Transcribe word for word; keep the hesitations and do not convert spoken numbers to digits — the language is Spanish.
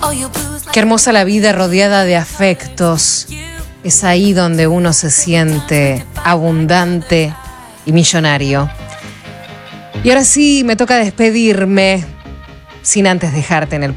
Qué hermosa la vida rodeada de afectos. Es ahí donde uno se siente abundante y millonario. Y ahora sí, me toca despedirme sin antes dejarte en el